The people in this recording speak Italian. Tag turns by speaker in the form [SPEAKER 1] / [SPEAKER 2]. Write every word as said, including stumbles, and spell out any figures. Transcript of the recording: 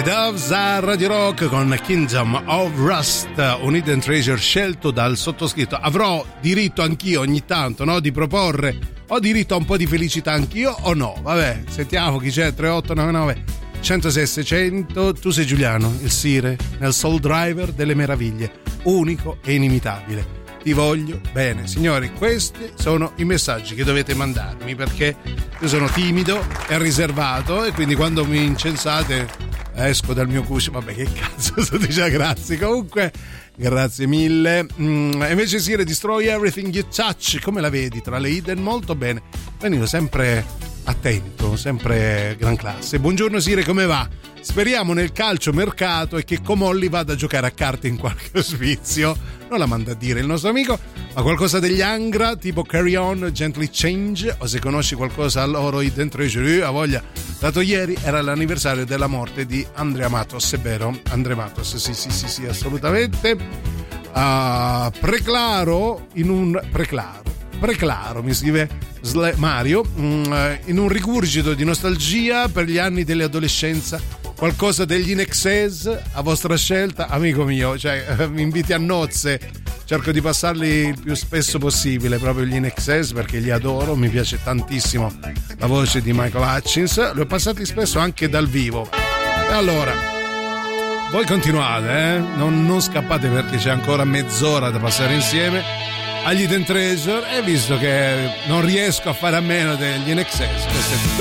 [SPEAKER 1] Doves a Radio Rock con Kingdom of Rust, un hidden treasure scelto dal sottoscritto. Avrò diritto anch'io ogni tanto, no, di proporre, ho diritto a un po' di felicità anch'io o no? Vabbè, sentiamo chi c'è. Tre otto nove nove uno zero sei seicento. Tu sei Giuliano, il Sire, nel Soul Driver delle meraviglie, unico e inimitabile. Ti voglio bene. Signori, questi sono i messaggi che dovete mandarmi, perché io sono timido e riservato, e quindi quando mi incensate esco dal mio cuscio. Vabbè, che cazzo sto dicendo? Grazie comunque, grazie mille. Mm, invece Sire, Destroy Everything You Touch, come la vedi tra le hidden? Molto bene, Danilo sempre attento, sempre gran classe. Buongiorno Sire, come va? Speriamo nel calcio mercato e che Comolli vada a giocare a carte in qualche ospizio. Non la manda a dire il nostro amico, ma qualcosa degli Angra, tipo Carry On, Gently Change, o se conosci qualcosa a loro hidden treasure, a voglia. Dato ieri era l'anniversario della morte di Andrea Matos, è vero? Andrea Matos, sì sì sì sì, assolutamente. Uh, preclaro in un preclaro preclaro mi scrive Mario, um, in un rigurgito di nostalgia per gli anni dell'adolescenza, qualcosa degli In Excess a vostra scelta, amico mio, cioè mi inviti a nozze, cerco di passarli il più spesso possibile, proprio gli In Excess, perché li adoro, mi piace tantissimo la voce di Michael Hutchins, li ho passati spesso anche dal vivo. E allora voi continuate, eh? non, non scappate, perché c'è ancora mezz'ora da passare insieme agli Hidden Treasure, e visto che non riesco a fare a meno degli In Excess, questo è